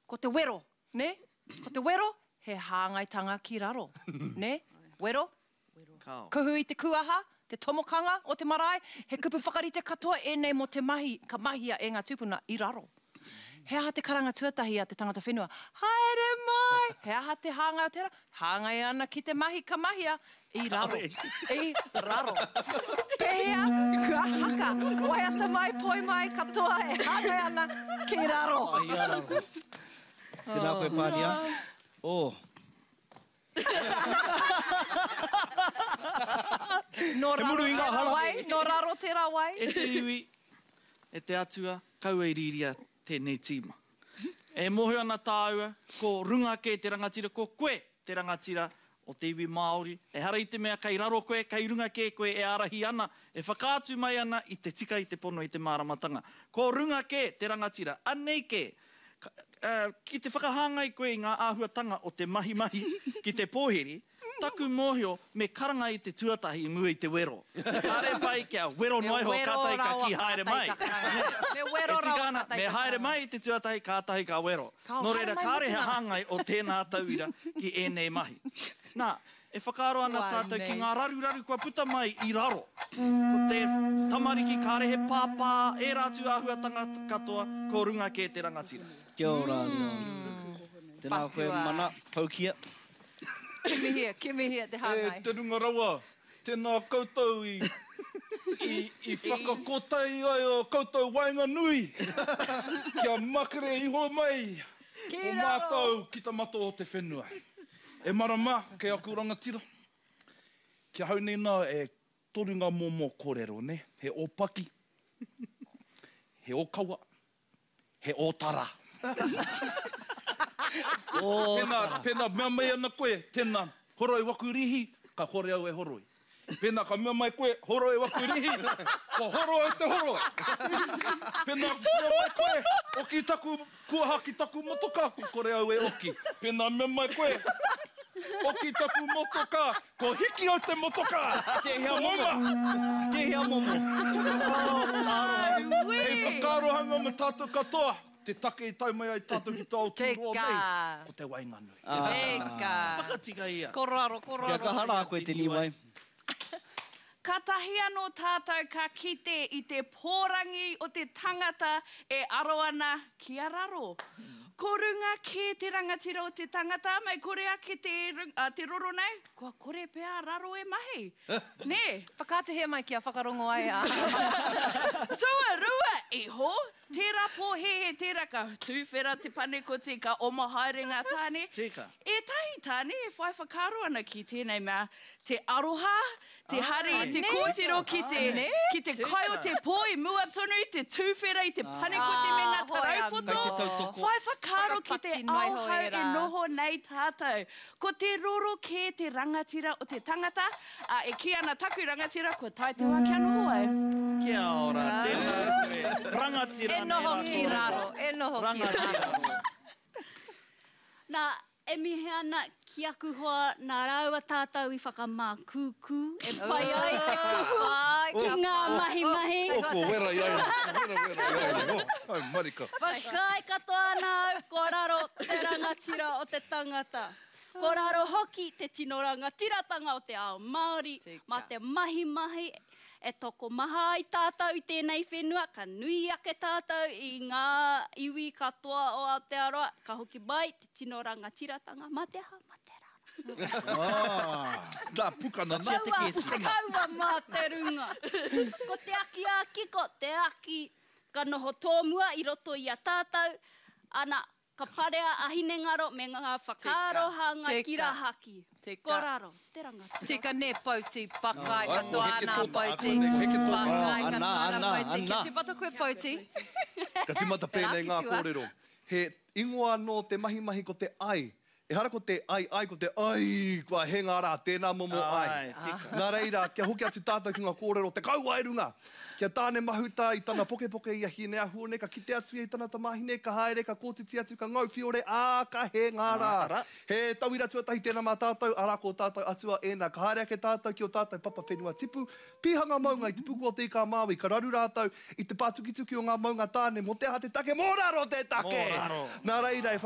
ko te wero, ne? Ko te wero, he hāngaitanga ki raro, ne? Wero, kuhu I te kuaha, te tomokanga o te marae, he kupu whakarite katoa e nei mo te mahi, ka mahia e ngā tupuna I raro. He aha te karanga tuatahi a te tangata whenua. Haere mai! He aha te hāngai o tērā. Hāngai ana ki te mahi ka mahia. I raro. I raro. Pehea, kua haka. Waiata mai, poi mai, katoa e hāngai ana ki raro. Ai raro. Tēnā koe pānia. No raro tērā wai. No raro tērā wai. E te iwi, e te atua, kaua I riria tēnei tīma. E mohe ana tāua, ko runga ke te rangatira, ko koe te rangatira o te iwi Māori. E hara I te mea kai raro koe, kai runga ke koe e arahi ana, e whakaatu mai ana I te tika I te pono I te māramatanga. Ko runga ke te rangatira, anei ke, ki te whakahāngai koe I ngā āhuatanga o te mahi ki te pōheri, taku mōhio me karanga I te tuatahi I mua I te wero. Kare whai kia wero noiho kātai ka ki haere mai. Me wero rawa kātai ka. Me haere mai I te tuatahi kātai ka wero. No reira kāre hāngai o tēnā tauira ki ēnei mahi. Nā, e whakaaro ana tātou ki ngā raru kua puta mai I raro. Ko te tamariki kāre he pāpā, e rātu āhuatanga katoa, ko runga ke te rangatira. Kia ora, tēnā koe mana, paukia. Ki me hia te hāngai. Te runga rawa, tēnā koutou I whakakotai ai o koutou wainga nui. Kia makere iho mai. O mātou ki ta mato o te whenua. E marama, kei aku rangatira. Kia haunena e torunga momo kōrero, ne? He ōpaki, he ōkawa, he ōtara. Pēnā mea mai ana koe, tēnā horoi waku rihi, ka hore au e horoi. Pēnā ka mea mai koe, horoi waku rihi, ka horoi te horoi. Pēnā mea mai koe, oki taku kuaha ki taku motoka, ko kore au e oki. Pēnā mea mai koe, oki taku motoka, ko hiki o te motoka. Te hea momo. Te hea momo. Hei whakarohanga me tātou katoa. Te take I tau mai ai tātou ki tau tūroa nei. Ko te wainga nui. Teka. Whakatika ia. Koraro. Kia ka hara koe te niwai. Ka tahi anō tātou ka kite I te pōrangi o te tangata e aro ana kia raro. Ko runga ke te rangatira o te tangata, mai kore ake te roro nei, kua kore pēr raro e mahi. Ne? Whakātehea mai kia whakarongo ai a. Tua rua iho, tērā pōhehe tērā ka tūwhera te panekoti ka oma haerenga tāne. Tika. E tahi tāne e whai whakaro ana ki tēnei mea, te aroha, te hari, te kōtiro ki te kai o te pōi mua tonu, te tūwhera I te panekoti me ngā taraupoto. Whai whakaro ki te auhau e noho nei tātou. Ko te roro ke te rangatira o te tangata, e ki ana taku rangatira, ko tai te wā kia noho ai. Kia ora, tēnā rangatira. E noho ki raro, e noho ki raro. Nā, e mihe ana ki aku hoa nā raua tātou I whakamā kūkū, e pai ai te kuhu ki ngā mahi. Oko, wera iai. Ai, marika. Whakai katoa ana au, ko raro te rangatira o te tangata. Ko raro hoki te tino rangatiratanga o te ao Māori, ma te mahi, e toko maha I tātou I tēnei whenua, ka nui ake tātou I ngā iwi katoa o Aotearoa, ka hoki mai te tino rangatiratanga, ma te aha, ma te rara. Nā pukana nā. Kaua mā te runga. Ko te aki, ko te aki, ka noho tōmua I roto I a tātou, ana ka parea ahine ngaro me ngā whakarohanga kira haki. Ko raro, te rangatira. Tika ne pauti, pakai katoa ana pauti. Pakai katoa ana pauti. Kia te pata koe pauti. Ka timata pēnei ngā kōrero. He ingoa no te mahi ko te ai. E hara ko te ai ko te ai, kua he ngā rā, tēnā momo ai. Nā reira, kia hoki atu tātou ki ngā kōrero, te kaua e runga. Kia tāne mahuta I tana poke I ahine ahuone, ka kite atu I tana tamahine, ka haere, ka kōtiti atu, ka ngau whiore, ka he ngā rā. He tauira tuatahi tēnā mā tātou, ara ko tātou atua ēnā, ka haere ake tātou ki o tātou papa whenua tipu, pihanga maunga I te puku o te ika Māui, ka raru rātou I te pātukituki o ngā maunga tāne, mo te aha te take, mō raro te take! Nā reira,